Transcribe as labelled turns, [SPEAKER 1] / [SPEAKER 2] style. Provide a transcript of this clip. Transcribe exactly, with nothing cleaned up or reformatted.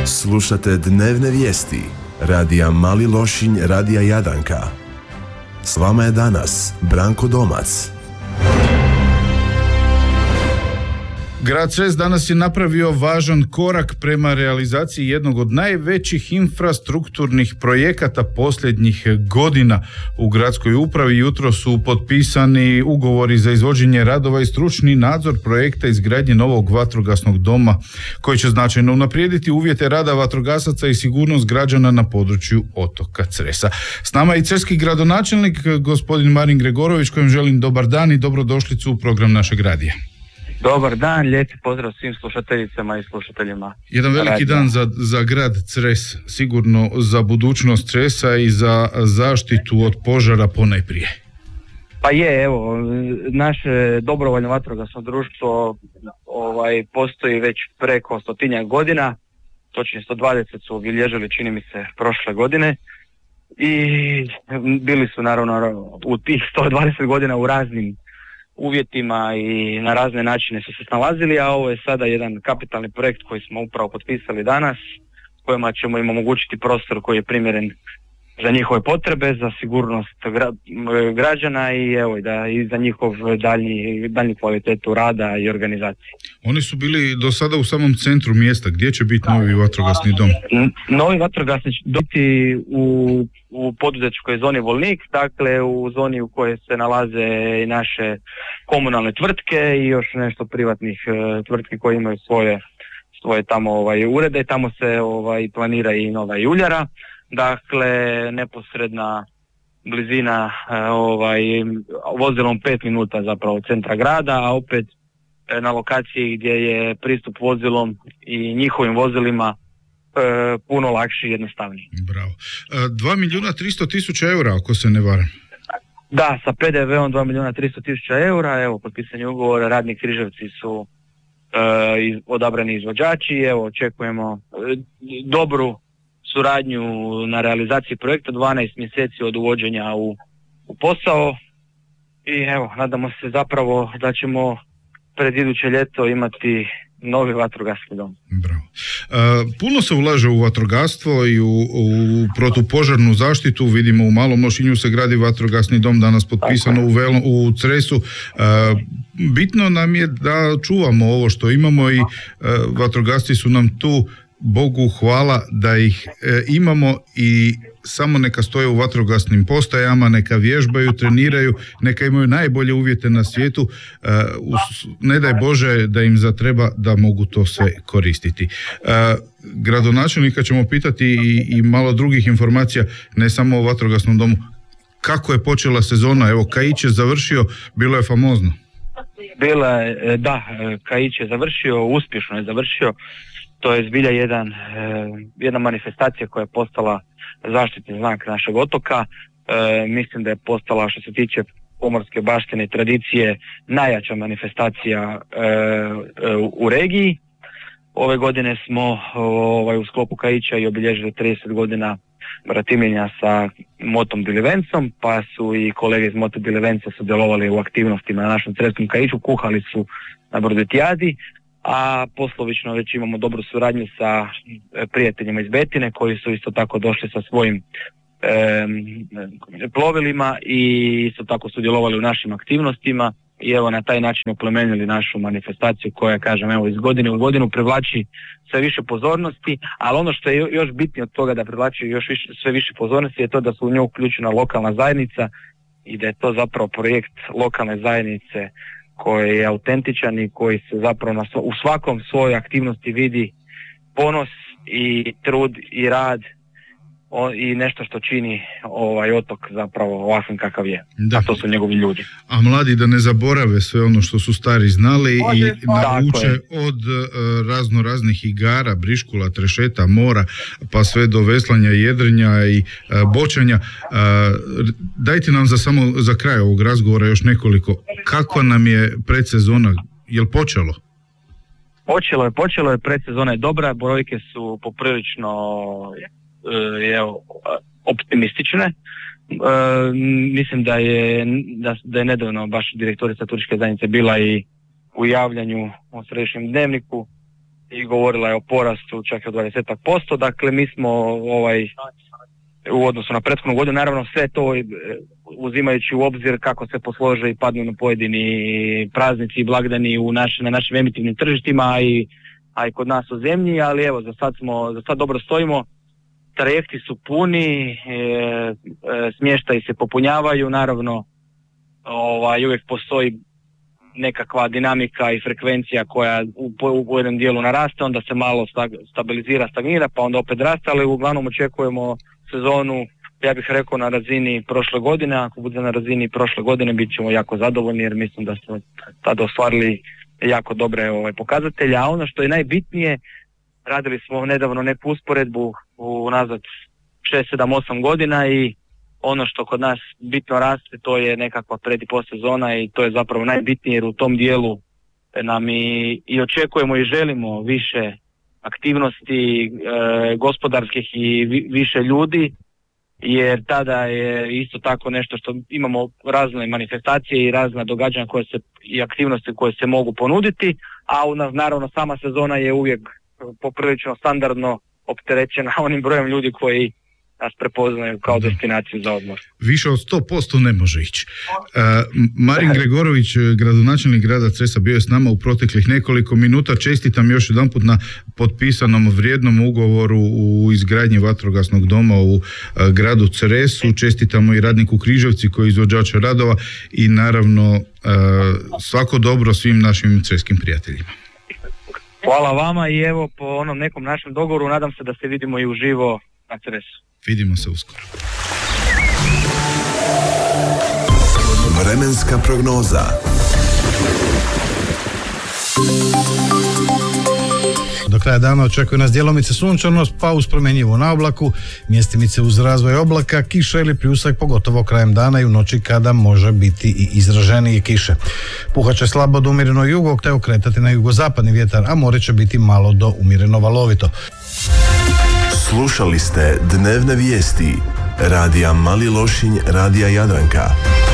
[SPEAKER 1] Slušate dnevne vijesti radija Mali Lošinj, radija Jadanka. S vama je danas Branko Domac.
[SPEAKER 2] Grad Cres danas je napravio važan korak prema realizaciji jednog od najvećih infrastrukturnih projekata posljednjih godina u gradskoj upravi. Jutro su potpisani ugovori za izvođenje radova i stručni nadzor projekta izgradnje novog vatrogasnog doma koji će značajno unaprijediti uvjete rada vatrogasaca i sigurnost građana na području otoka Cresa. S nama je i cerski gradonačelnik gospodin Marin Gregorović, kojem želim dobar dan i dobrodošlicu u program našeg radija.
[SPEAKER 3] Dobar dan, lijepi pozdrav svim slušateljicama i slušateljima.
[SPEAKER 2] Jedan veliki radija. Dan za, za grad Cres, sigurno za budućnost Cresa i za zaštitu od požara ponajprije.
[SPEAKER 3] Pa je, evo, naše dobrovoljno vatrogasno društvo ovaj, postoji već preko stotinjak godina, točnije sto dvadeset su obilježili, čini mi se, prošle godine. I bili su naravno u tih sto dvadeset godina u raznim uvjetima i na razne načine su se snalazili, a ovo je sada jedan kapitalni projekt koji smo upravo potpisali danas, s kojima ćemo im omogućiti prostor koji je primjeren za njihove potrebe, za sigurnost gra, građana i evo da i za njihov daljnji, daljnju kvalitetu rada i organizacije.
[SPEAKER 2] Oni su bili do sada u samom centru mjesta. Gdje će biti novi vatrogasni dom?
[SPEAKER 3] Novi vatrogasni će biti u, u poduzetničkoj zoni Volnik, dakle u zoni u kojoj se nalaze i naše komunalne tvrtke i još nešto privatnih uh, tvrtki koje imaju svoje, svoje tamo ovaj, urede. Tamo se ovaj, planira i nova juljara. Dakle, neposredna blizina ovaj, vozilom pet minuta zapravo od centra grada, a opet na lokaciji gdje je pristup vozilom i njihovim vozilima e, puno lakši i jednostavniji.
[SPEAKER 2] Bravo. dva milijuna tristo tisuća eura, ako se ne varam.
[SPEAKER 3] Da, sa pe de veom dva milijuna tristo tisuća eura, evo, potpisanje ugovora, Radni Križevci su e, iz, odabrani izvođači, evo, očekujemo e, dobru suradnju na realizaciji projekta, dvanaest mjeseci od uvođenja u, u posao i evo, nadamo se zapravo da ćemo pred iduće ljeto imati novi vatrogasni dom.
[SPEAKER 2] Bravo. E, puno se ulaže u vatrogastvo i u, u protupožarnu zaštitu. Vidimo u Malom Lošinju se gradi vatrogasni dom, danas potpisano u, Vel, u Cresu. E, bitno nam je da čuvamo ovo što imamo i e, vatrogasci su nam tu, Bogu hvala da ih e, imamo i samo neka stoje u vatrogasnim postajama, neka vježbaju, treniraju, neka imaju najbolje uvjete na svijetu, e, us, ne daj Bože da im zatreba da mogu to sve koristiti. E, gradonačelnika ćemo pitati i, i malo drugih informacija, ne samo o vatrogasnom domu. Kako je počela sezona? Evo, Kaić je završio, bilo je famozno.
[SPEAKER 3] Bila je, da, Kaić je završio, uspješno je završio. To je zbilja jedan, jedna manifestacija koja je postala zaštitni znak našeg otoka. E, mislim da je postala, što se tiče pomorske baštine i tradicije, najjača manifestacija e, e, u regiji. Ove godine smo ovaj, u sklopu Kaića i obilježili trideset godina bratimljenja sa Motom Bilivencom, pa su i kolege iz Moto Bilivenca sudjelovali u aktivnostima na našem Creskom Kaiću, kuhali su na Brodetijadi, a poslovično već imamo dobru suradnju sa prijateljima iz Betine koji su isto tako došli sa svojim e, plovilima i isto tako sudjelovali u našim aktivnostima i evo na taj način oplemenili našu manifestaciju koja, kažem, evo iz godine u godinu privlači sve više pozornosti, ali ono što je još bitnije od toga da privlači još više, sve više pozornosti je to da su u nju uključena lokalna zajednica i da je to zapravo projekt lokalne zajednice koji je autentičan i koji se zapravo na, u svakom svojoj aktivnosti vidi ponos i trud i rad o, i nešto što čini ovaj otok zapravo ovakvim kakav je. Da. A to su njegovi ljudi.
[SPEAKER 2] A mladi da ne zaborave sve ono što su stari znali i nauče od uh, razno raznih igara, briškula, trešeta, mora, pa sve do veslanja, jedrenja i uh, bočanja. Uh, dajte nam za samo za kraj ovog razgovora još nekoliko. Kakva nam je predsezona? Jel počelo?
[SPEAKER 3] Počelo je, počelo je, predsezona je dobra, brojke su poprilično je optimistične. E, mislim da je, da, da je nedavno baš direktorica turističke zajednice bila i u javljanju u središnjem dnevniku i govorila je o porastu čak i od dvadeset posto. Dakle, mi smo ovaj, u odnosu na prethodnu godinu, naravno sve to uzimajući u obzir kako se poslože i padnu na pojedini praznici i blagdani u naš, na našim emitivnim tržištima, a i, a i kod nas u zemlji, ali evo, za sad smo, za sad dobro stojimo. Trajekti su puni, e, e, smještaji se popunjavaju, naravno ovaj, uvijek postoji nekakva dinamika i frekvencija koja u, u jednom dijelu naraste, onda se malo stag, stabilizira, stagnira, pa onda opet raste, ali uglavnom očekujemo sezonu, ja bih rekao, na razini prošle godine. Ako bude na razini prošle godine, bit ćemo jako zadovoljni, jer mislim da smo tada ostvarili jako dobre ovaj, pokazatelje. A ono što je najbitnije, radili smo nedavno neku usporedbu u nazad šest, sedam, osam godina i ono što kod nas bitno raste, to je nekakva pred i postsezona i to je zapravo najbitnije, jer u tom dijelu nam i, i očekujemo i želimo više aktivnosti e, gospodarskih i vi, više ljudi, jer tada je isto tako nešto što imamo razne manifestacije i razna događanja koje se, i aktivnosti koje se mogu ponuditi, a u nas naravno sama sezona je uvijek poprilično standardno opterećena onim brojem ljudi koji nas prepoznaju kao destinaciju za odmor.
[SPEAKER 2] Više od sto posto ne može ići. Uh, Marin Gregorović, gradonačelnik grada Cresa, bio je s nama u proteklih nekoliko minuta. Čestitam još jedanput na potpisanom vrijednom ugovoru u izgradnji vatrogasnog doma u uh, gradu Cresu. Čestitamo i radniku Križevci koji je izvođač radova i naravno uh, svako dobro svim našim creskim prijateljima.
[SPEAKER 3] Hvala vama i evo po onom nekom našem dogovoru nadam se da se vidimo i uživo na Cresu.
[SPEAKER 2] Vidimo se uskoro.
[SPEAKER 1] Vremenska prognoza.
[SPEAKER 4] Do kraja dana očekuje nas djelomice sunčanost, pa uz promjenjivu na oblaku, mjestimice uz razvoj oblaka, kiša ili pljusak, pogotovo krajem dana i u noći kada može biti i izraženije kiše. Puhat će slabo do umjereno jugog te okretati na jugozapadni vjetar, a more će biti malo do umjereno valovito.
[SPEAKER 1] Slušali ste dnevne vijesti radija Mali Lošinj, radija Jadranka.